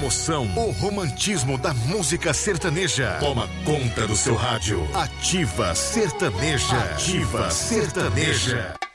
emoção, o romantismo da música sertaneja. Toma conta do seu rádio. Ativa Sertaneja. Ativa Sertaneja.